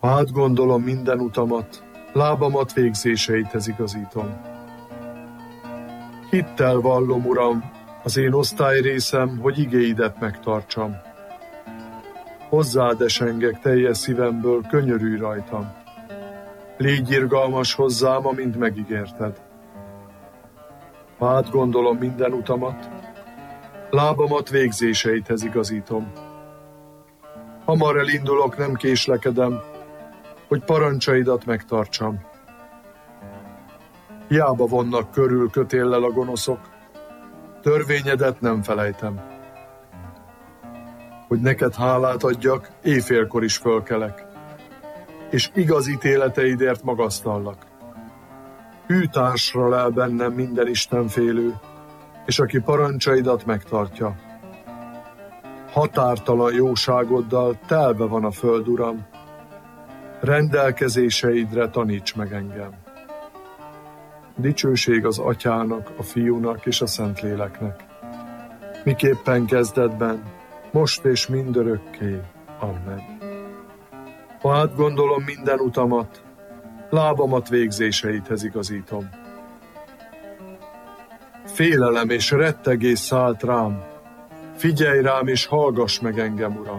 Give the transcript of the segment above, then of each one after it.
Ha átgondolom minden utamat, lábamat végzéseidhez igazítom. Hittel vallom, Uram, az én osztályrészem, hogy igéidet megtartsam. Hozzád esengek teljes szívemből, könyörülj rajtam. Légy irgalmas hozzám, amint megígérted. Ha átgondolom minden utamat, lábamat végzéseidhez igazítom. Hamar elindulok, nem késlekedem, hogy parancsaidat megtartsam. Hiába vonnak körül kötéllel a gonoszok, törvényedet nem felejtem. Hogy neked hálát adjak, éjfélkor is fölkelek, és igaz ítéleteidért magasztallak. Hű társra lel bennem minden istenfélő, és aki parancsaidat megtartja. Határtalan jóságoddal telve van a föld, Uram, rendelkezéseidre taníts meg engem. Dicsőség az Atyának, a Fiúnak és a Szentléleknek, miképpen kezdetben, most és mindörökké. Amen. Ha átgondolom minden utamat, lábamat végzéseidhez igazítom. Félelem és rettegés szállt rám, figyelj rám és hallgass meg engem, Uram.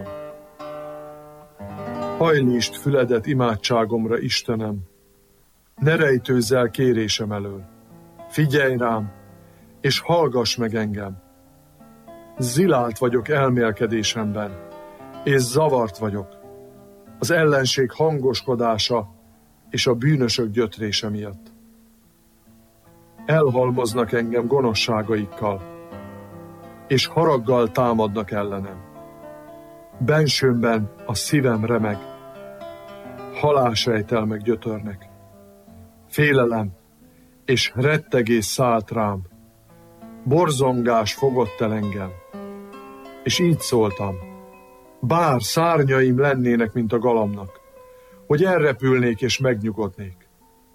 Hajlítsd füledet imádságomra, Istenem, ne rejtőzz el kérésem elől. Figyelj rám, és hallgass meg engem. Zilált vagyok elmélkedésemben, és zavart vagyok. Az ellenség hangoskodása és a bűnösök gyötrése miatt. Elhalmoznak engem gonoszságaikkal, és haraggal támadnak ellenem. Bensőmben a szívem remeg, halálsejtelmek gyötörnek. Félelem és rettegés szállt rám, borzongás fogott el engem, és így szóltam, bár szárnyaim lennének, mint a galamnak, hogy elrepülnék és megnyugodnék.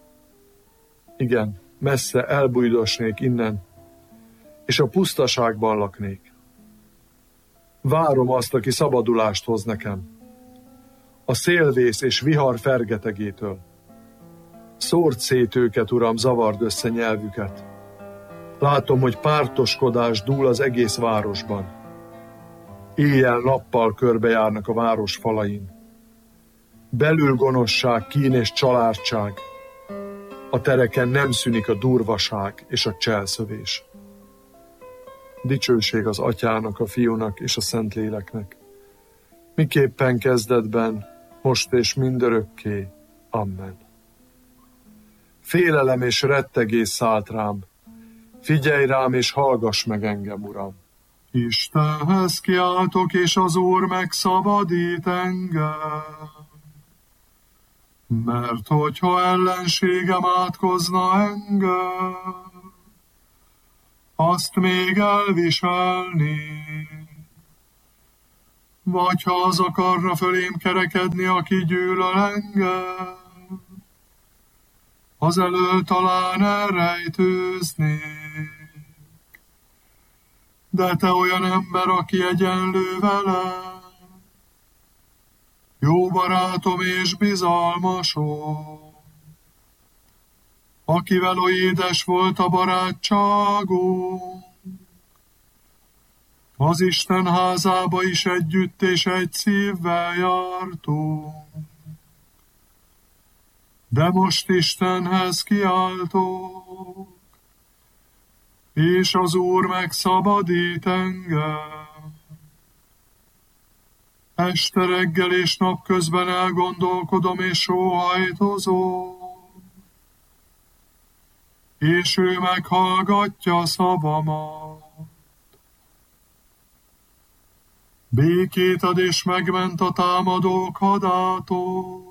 Igen, messze elbújdosnék innen, és a pusztaságban laknék. Várom azt, aki szabadulást hoz nekem, a szélvész és vihar fergetegétől. Szórt szét őket, Uram, zavard össze nyelvüket. Látom, hogy pártoskodás dúl az egész városban. Éjjel-nappal körbejárnak a város falain. Belül gonoszság, kín és családság. A tereken nem szűnik a durvaság és a cselszövés. Dicsőség az Atyának, a Fiúnak és a Szentléleknek, miképpen kezdetben, most és mindörökké. Amen. Félelem és rettegés szállt rám, figyelj rám és hallgass meg engem, Uram. Istenhez kiáltok, és az Úr megszabadít engem. Mert hogyha ellenségem átkozna engem, azt még elviselni. Vagy ha az akarna fölém kerekedni, aki gyűlöl engem, az elől talán elrejtőznék. De te olyan ember, aki egyenlő velem, jó barátom és bizalmasom, akivel oly édes volt a barátságunk, az Isten házába is együtt és egy szívvel jártunk. De most Istenhez kiáltok, és az Úr megszabadít engem. Este, reggel és napközben elgondolkodom és sóhajtozom, és ő meghallgatja szavamat. Békét ad és megment a támadók hadától,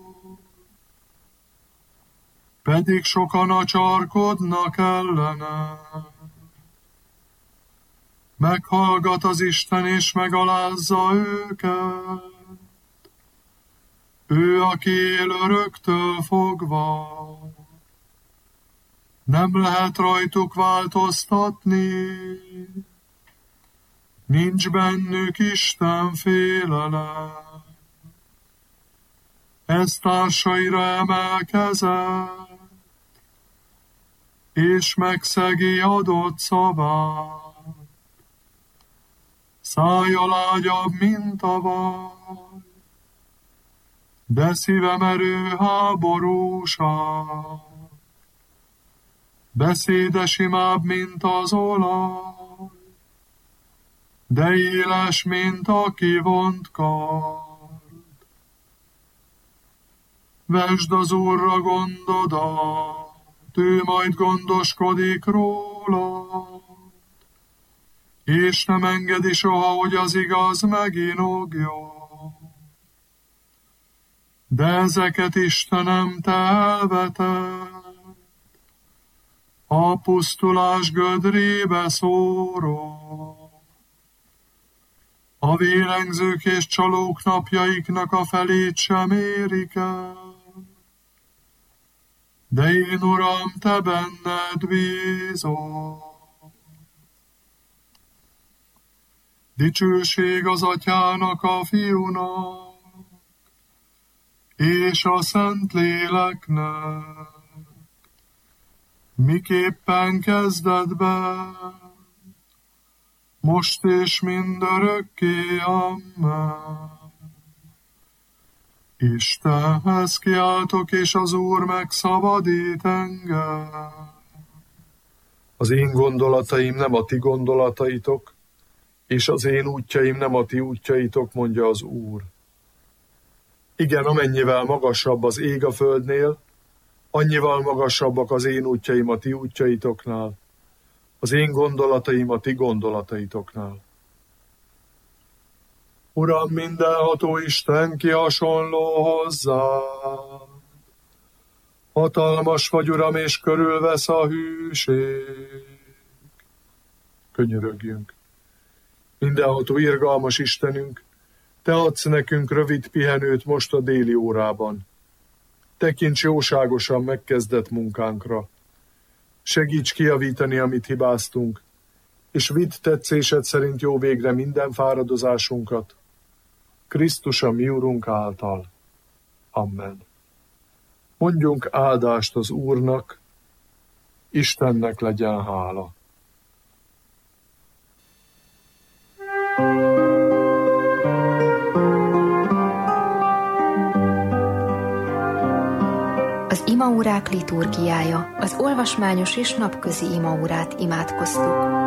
pedig sokan acsarkodnak ellene. Meghallgat az Isten és megalázza őket, ő, aki él öröktől fogva. Nem lehet rajtuk változtatni, nincs bennük Isten félelem. Kereszttársaira emelkezett, és megszegi adott szavát. Szája lágyabb, mint a vaj, de szíve merő háborúság. Beszéde simább, mint az olaj, de éles, mint a kivont kard. Vesd az Úrra gondodat, ő majd gondoskodik rólad, és nem engedi soha, hogy az igaz meginogjon. De ezeket Istenem, te elveted, a pusztulás gödrébe szórod. A vérengzők és csalók napjaiknak a felét sem érik el. De én, Uram, te benned bízom. Dicsőség az Atyának, a Fiúnak, és a Szentléleknek, miképpen kezdetben, most és mindörökké, amen. Istenhez kiáltok, és az Úr megszabadít engem. Az én gondolataim nem a ti gondolataitok, és az én útjaim nem a ti útjaitok, mondja az Úr. Igen, amennyivel magasabb az ég a földnél, annyival magasabbak az én útjaim a ti útjaitoknál, az én gondolataim a ti gondolataitoknál. Uram, mindenható Isten, ki hasonló hozzá. Hatalmas vagy, Uram, és körülvesz a hűség. Könyörögjünk. Mindenható irgalmas Istenünk, te adsz nekünk rövid pihenőt most a déli órában. Tekints jóságosan megkezdett munkánkra. Segíts kijavítani, amit hibáztunk, és vidd tetszésed szerint jó végre minden fáradozásunkat. Krisztus a mi Urunk által. Amen. Mondjunk áldást az Úrnak, Istennek legyen hála. Az imaórák liturgiája, az olvasmányos és napközi imaórát imádkoztuk.